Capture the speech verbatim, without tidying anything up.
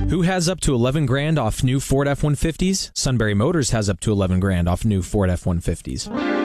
Who has up to eleven grand off new Ford F one fifties? Sunbury Motors has up to eleven grand off new Ford F one fifties.